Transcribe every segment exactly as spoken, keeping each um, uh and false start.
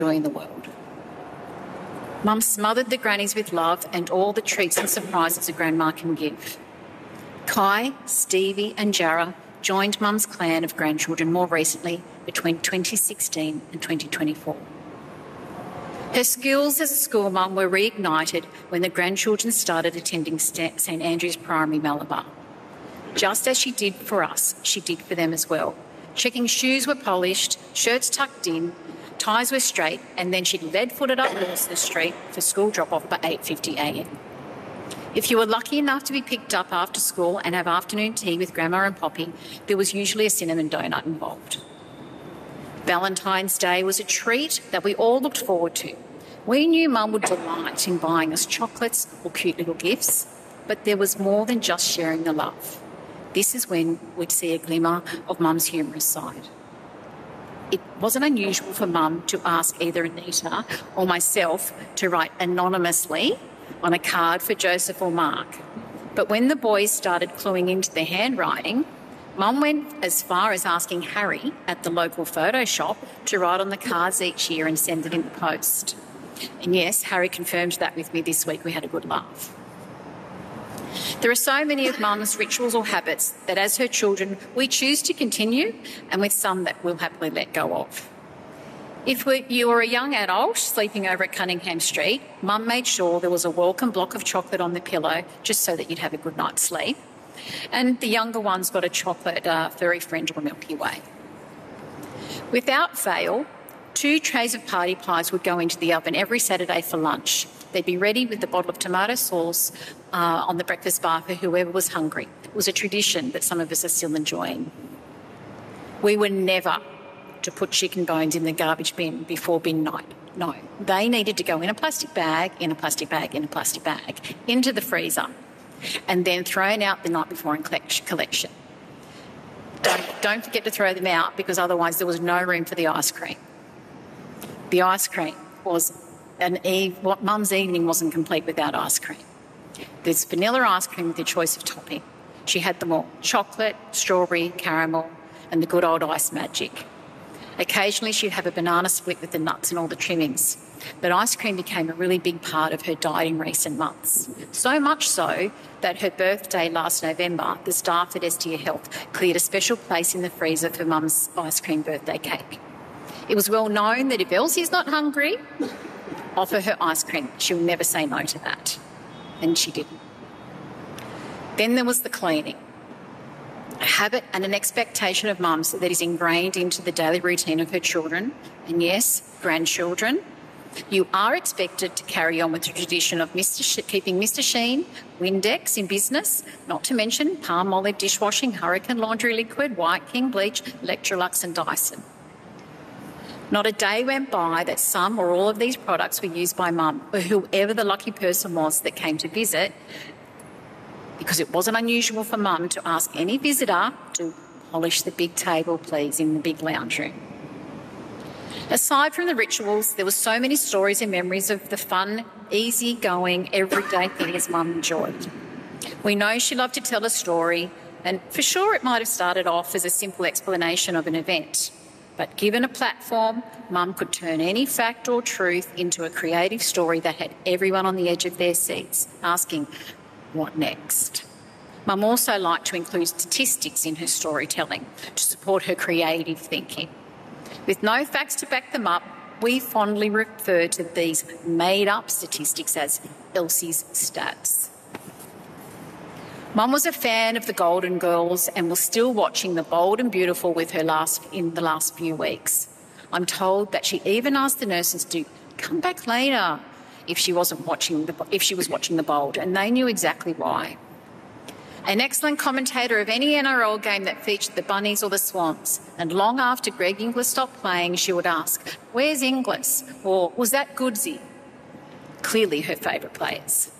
joy in the world. Mum smothered the grannies with love and all the treats and surprises a grandma can give. Kai, Stevie and Jarrah joined Mum's clan of grandchildren more recently between twenty sixteen and twenty twenty-four. Her skills as a school mum were reignited when the grandchildren started attending Saint Andrew's Primary Malabar. Just as she did for us, she did for them as well, checking shoes were polished, shirts tucked in, ties were straight, and then she'd lead-footed up Wilson Street for school drop-off by eight fifty a m. If you were lucky enough to be picked up after school and have afternoon tea with Grandma and Poppy, there was usually a cinnamon donut involved. Valentine's Day was a treat that we all looked forward to. We knew Mum would delight in buying us chocolates or cute little gifts, but there was more than just sharing the love. This is when we'd see a glimmer of Mum's humorous side. It wasn't unusual for Mum to ask either Anita or myself to write anonymously on a card for Joseph or Mark. But when the boys started cluing into their handwriting, Mum went as far as asking Harry at the local photo shop to write on the cards each year and send it in the post. And yes, Harry confirmed that with me this week. We had a good laugh. There are so many of Mum's rituals or habits that as her children we choose to continue, and with some that we'll happily let go of. If we, you were a young adult sleeping over at Cunningham Street, Mum made sure there was a welcome block of chocolate on the pillow just so that you'd have a good night's sleep. And the younger ones got a chocolate uh, furry friend or a Milky Way. Without fail, two trays of party pies would go into the oven every Saturday for lunch. They'd be ready with a bottle of tomato sauce uh, on the breakfast bar for whoever was hungry. It was a tradition that some of us are still enjoying. We were never to put chicken bones in the garbage bin before bin night. No, they needed to go in a plastic bag, in a plastic bag, in a plastic bag, into the freezer, and then thrown out the night before in collection. Don't, don't forget to throw them out, because otherwise there was no room for the ice cream. The ice cream was an eve, what Mum's evening wasn't complete without ice cream. There's vanilla ice cream with your choice of topping. She had them all: chocolate, strawberry, caramel, and the good old ice magic. Occasionally she'd have a banana split with the nuts and all the trimmings. But ice cream became a really big part of her diet in recent months. So much so that her birthday last November, the staff at Estia Health cleared a special place in the freezer for Mum's ice cream birthday cake. It was well known that if Elsie's not hungry, offer her ice cream. She'll never say no to that. And she didn't. Then there was the cleaning. A habit and an expectation of Mum's that is ingrained into the daily routine of her children, and yes, grandchildren. You are expected to carry on with the tradition of Mister Sh- keeping Mister Sheen, Windex in business, not to mention Palmolive dishwashing, Hurricane laundry liquid, White King bleach, Electrolux and Dyson. Not a day went by that some or all of these products were used by Mum or whoever the lucky person was that came to visit, because it wasn't unusual for Mum to ask any visitor to polish the big table, please, in the big lounge room. Aside from the rituals, there were so many stories and memories of the fun, easy-going, everyday things Mum enjoyed. We know she loved to tell a story, and for sure it might have started off as a simple explanation of an event. But given a platform, Mum could turn any fact or truth into a creative story that had everyone on the edge of their seats, asking, what next? Mum also liked to include statistics in her storytelling to support her creative thinking. With no facts to back them up, we fondly refer to these made-up statistics as Elsie's stats. Mum was a fan of the Golden Girls and was still watching The Bold and Beautiful with her last in the last few weeks. I'm told that she even asked the nurses to come back later if she wasn't watching the, if she was watching The Bold, and they knew exactly why. An excellent commentator of any N R L game that featured the Bunnies or the Swans, and long after Greg Inglis stopped playing, she would ask, "Where's Inglis?" or "Was that Goodsey?" Clearly her favourite players.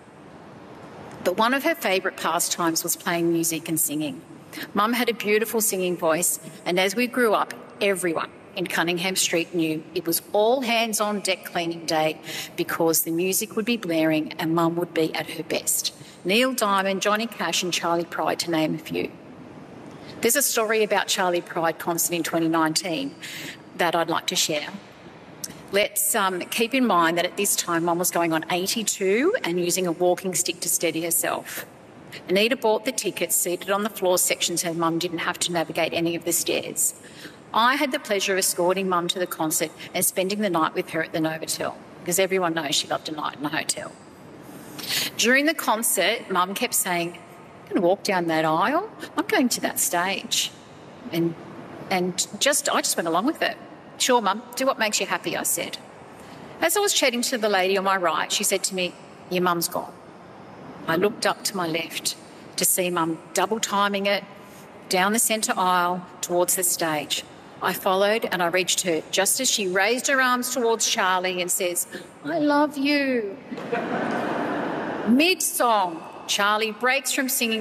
But one of her favourite pastimes was playing music and singing. Mum had a beautiful singing voice, and as we grew up, everyone in Cunningham Street knew it was all hands on deck cleaning day, because the music would be blaring and Mum would be at her best. Neil Diamond, Johnny Cash and Charlie Pride, to name a few. There's a story about Charlie Pride concert in twenty nineteen that I'd like to share. Let's um, keep in mind that at this time, Mum was going on eighty-two and using a walking stick to steady herself. Anita bought the tickets, seated on the floor section so Mum didn't have to navigate any of the stairs. I had the pleasure of escorting Mum to the concert and spending the night with her at the Novotel, because everyone knows she loved a night in a hotel. During the concert, Mum kept saying, I'm going to walk down that aisle. I'm going to that stage. And and just I just went along with it. Sure, Mum, do what makes you happy, I said. As I was chatting to the lady on my right, she said to me, your mum's gone. I looked up to my left to see Mum double timing it down the centre aisle towards the stage. I followed and I reached her just as she raised her arms towards Charlie and says, I love you. Mid-song, Charlie breaks from singing